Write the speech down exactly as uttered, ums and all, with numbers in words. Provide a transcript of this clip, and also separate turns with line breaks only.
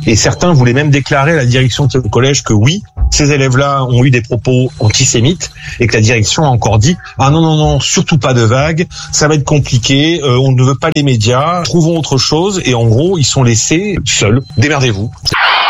Et certains voulaient même déclarer à la direction de ce collège que oui, ces élèves-là ont eu des propos antisémites et que la direction a encore dit « Ah non, non, non, surtout pas de vagues, ça va être compliqué, euh, on ne veut pas les médias, trouvons autre chose. » Et en gros, ils sont laissés seuls. Démerdez-vous.